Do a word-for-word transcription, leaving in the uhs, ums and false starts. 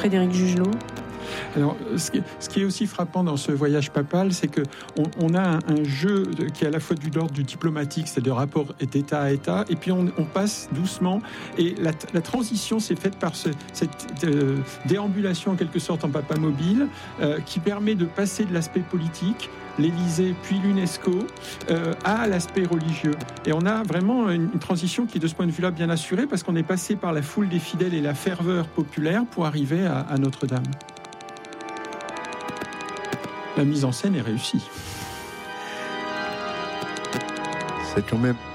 Frédéric Jugelot. Alors, ce qui, est, ce qui est aussi frappant dans ce voyage papal, c'est qu'on on a un, un jeu qui est à la fois du l'ordre du diplomatique, c'est de rapport d'État à État, et puis on, on passe doucement. Et la, la transition s'est faite par ce, cette euh, déambulation, en quelque sorte, en papa mobile, euh, qui permet de passer de l'aspect politique, l'Élysée puis l'UNESCO, euh, à l'aspect religieux. Et on a vraiment une, une transition qui est de ce point de vue-là bien assurée, parce qu'on est passé par la foule des fidèles et la ferveur populaire pour arriver à, à Notre-Dame. La mise en scène est réussie. C'est quand même